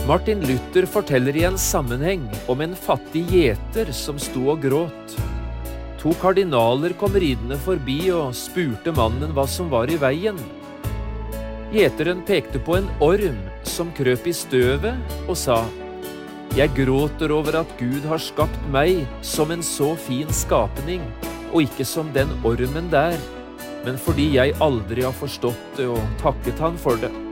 Martin Luther forteller i en sammenheng om en fattig gjeter som sto og gråt. 2 kardinaler kom ridende forbi og spurte mannen hva som var i veien. Gjeteren pekte på en orm som krøp i støvet og sa: «Jeg gråter over at Gud har skapt meg som en så fin skapning, og ikke som den ormen der, men fordi jeg aldri har forstått det og takket han for det.»